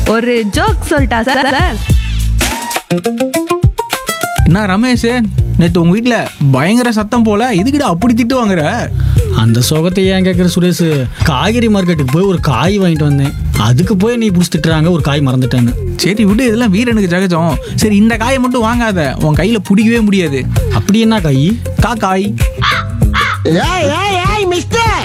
ஒரு ஜோக் சொல்லிட்டா sir sir. என்ன ரமேஷ், நேற்று உங்க வீட்டில் பயங்கர சத்தம் போல, இதுக்கிட்ட அப்படி திட்டு வாங்குற? அந்த சோகத்தை ஏன் கேட்குற சுரேஷ்? காய்கறி மார்க்கெட்டுக்கு போய் ஒரு காய் வாங்கிட்டு வந்தேன். அதுக்கு போய் நீ பிடிச்சிட்டுறாங்க ஒரு காய் மறந்துட்டேன்னு. சரி விடு, இதெல்லாம் வீரனுக்கு ஜகஜம். சரி இந்த காயை மட்டும் வாங்காத, உன் கையில பிடிக்கவே முடியாது. அப்படி என்ன காய்? காக்காய். ஏய் மிஸ்டர்,